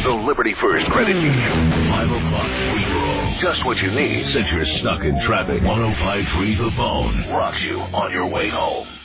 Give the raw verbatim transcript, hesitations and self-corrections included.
The Liberty First Credit Union. five o'clock free-for-all. Just what you need. Since you're stuck in traffic, one oh five point three The Bone Rocks you on your way home.